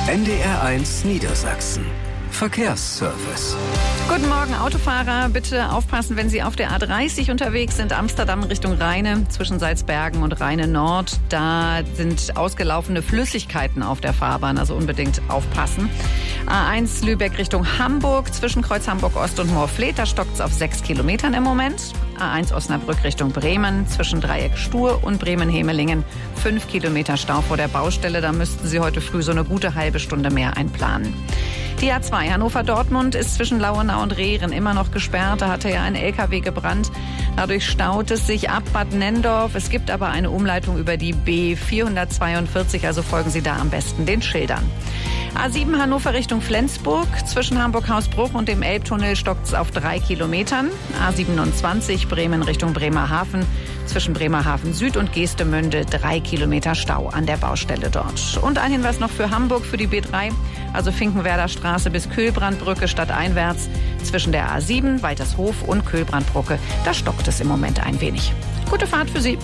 NDR1 Niedersachsen. Verkehrsservice. Guten Morgen, Autofahrer. Bitte aufpassen, wenn Sie auf der A30 unterwegs sind, Amsterdam Richtung Rheine, zwischen Salzbergen und Rheine Nord. Da sind ausgelaufene Flüssigkeiten auf der Fahrbahn, also unbedingt aufpassen. A1 Lübeck Richtung Hamburg, zwischen Kreuz Hamburg Ost und Moorfleet, da stockt es auf 6 Kilometern im Moment. A1 Osnabrück Richtung Bremen, zwischen Dreieck Stur und Bremen-Hemelingen, 5 Kilometer Stau vor der Baustelle. Da müssten Sie heute früh so eine gute halbe Stunde mehr einplanen. Die A2 Hannover-Dortmund ist zwischen Lauenau und Rehren immer noch gesperrt. Da hatte ja ein LKW gebrannt. Dadurch staut es sich ab Bad Nenndorf. Es gibt aber eine Umleitung über die B442, also folgen Sie da am besten den Schildern. A7 Hannover Richtung Flensburg. Zwischen Hamburg-Hausbruch und dem Elbtunnel stockt es auf 3 Kilometern. A27 Bremen Richtung Bremerhaven. Zwischen Bremerhaven Süd und Geestemünde 3 Kilometer Stau an der Baustelle dort. Und ein Hinweis noch für Hamburg, für die B3, also Finkenwerder Straße bis Kühlbrandbrücke stadteinwärts. Zwischen der A7, Waltershof und Kühlbrandbrücke, da stockt es im Moment ein wenig. Gute Fahrt für Sie.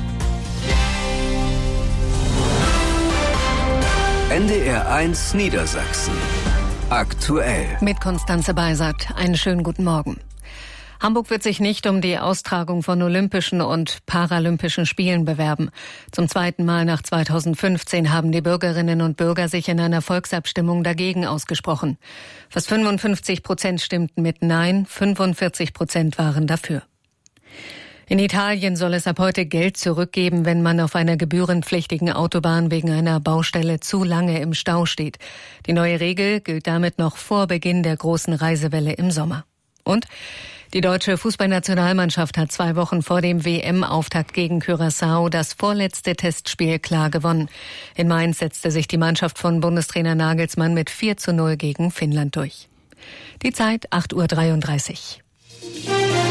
NDR1 Niedersachsen. Aktuell. Mit Konstanze Beisert. Einen schönen guten Morgen. Hamburg wird sich nicht um die Austragung von Olympischen und Paralympischen Spielen bewerben. Zum zweiten Mal nach 2015 haben die Bürgerinnen und Bürger sich in einer Volksabstimmung dagegen ausgesprochen. Fast 55% stimmten mit Nein, 45% waren dafür. In Italien soll es ab heute Geld zurückgeben, wenn man auf einer gebührenpflichtigen Autobahn wegen einer Baustelle zu lange im Stau steht. Die neue Regel gilt damit noch vor Beginn der großen Reisewelle im Sommer. Und die deutsche Fußballnationalmannschaft hat 2 Wochen vor dem WM-Auftakt gegen Curaçao das vorletzte Testspiel klar gewonnen. In Mainz setzte sich die Mannschaft von Bundestrainer Nagelsmann mit 4:0 gegen Finnland durch. Die Zeit 8:33 Uhr.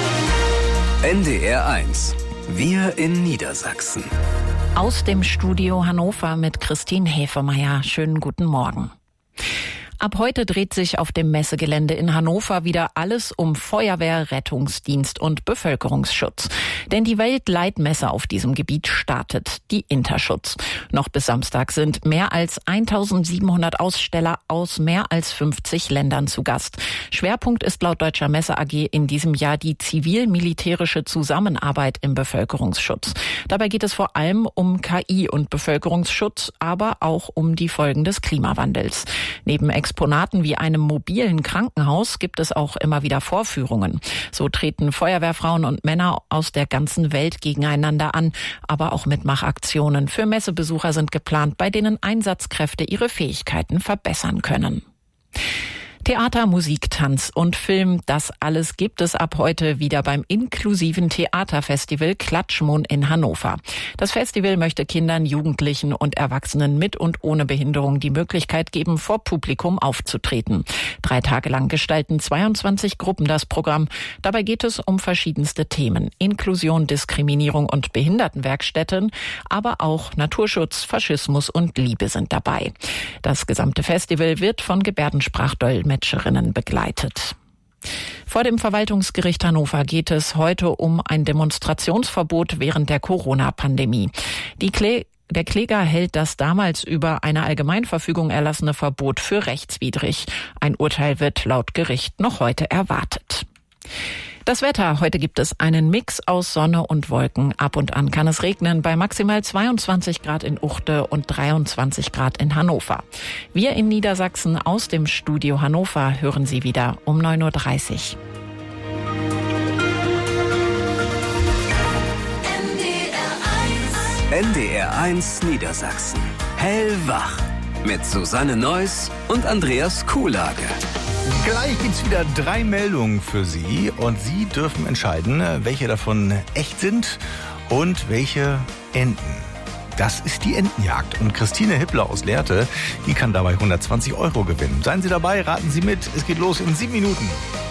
NDR1. Wir in Niedersachsen. Aus dem Studio Hannover mit Christine Häfermeier. Schönen guten Morgen. Ab heute dreht sich auf dem Messegelände in Hannover wieder alles um Feuerwehr, Rettungsdienst und Bevölkerungsschutz. Denn die Weltleitmesse auf diesem Gebiet startet, die Interschutz. Noch bis Samstag sind mehr als 1700 Aussteller aus mehr als 50 Ländern zu Gast. Schwerpunkt ist laut Deutscher Messe AG in diesem Jahr die zivil-militärische Zusammenarbeit im Bevölkerungsschutz. Dabei geht es vor allem um KI und Bevölkerungsschutz, aber auch um die Folgen des Klimawandels. Neben Exponaten wie einem mobilen Krankenhaus gibt es auch immer wieder Vorführungen. So treten Feuerwehrfrauen und Männer aus der ganzen Welt gegeneinander an, aber auch Mitmachaktionen für Messebesucher sind geplant, bei denen Einsatzkräfte ihre Fähigkeiten verbessern können. Theater, Musik, Tanz und Film, das alles gibt es ab heute wieder beim inklusiven Theaterfestival Klatschmohn in Hannover. Das Festival möchte Kindern, Jugendlichen und Erwachsenen mit und ohne Behinderung die Möglichkeit geben, vor Publikum aufzutreten. 3 Tage lang gestalten 22 Gruppen das Programm. Dabei geht es um verschiedenste Themen. Inklusion, Diskriminierung und Behindertenwerkstätten, aber auch Naturschutz, Faschismus und Liebe sind dabei. Das gesamte Festival wird von Gebärdensprachdolmetscherinnen begleitet. Vor dem Verwaltungsgericht Hannover geht es heute um ein Demonstrationsverbot während der Corona-Pandemie. Der Kläger hält das damals über eine Allgemeinverfügung erlassene Verbot für rechtswidrig. Ein Urteil wird laut Gericht noch heute erwartet. Das Wetter. Heute gibt es einen Mix aus Sonne und Wolken. Ab und an kann es regnen bei maximal 22 Grad in Uchte und 23 Grad in Hannover. Wir in Niedersachsen aus dem Studio Hannover hören Sie wieder um 9:30 Uhr. NDR1 Niedersachsen. Hellwach. Mit Susanne Neuss und Andreas Kuhlage. Gleich gibt's wieder 3 Meldungen für Sie und Sie dürfen entscheiden, welche davon echt sind und welche enden. Das ist die Entenjagd und Christine Hippler aus Lehrte, die kann dabei 120 € gewinnen. Seien Sie dabei, raten Sie mit, es geht los in 7 Minuten.